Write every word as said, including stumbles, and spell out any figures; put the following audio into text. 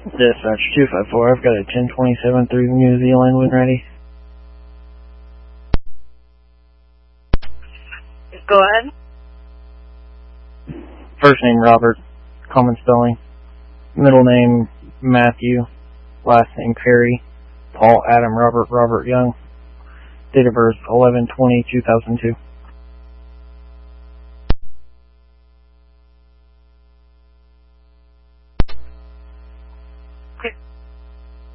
Dispatch two five four, I've got a ten twenty-seven through New Zealand when ready. Go ahead. First name Robert, common spelling. Middle name Matthew, last name Perry, Paul Adam Robert Robert Young. Date of birth eleven twenty two thousand two.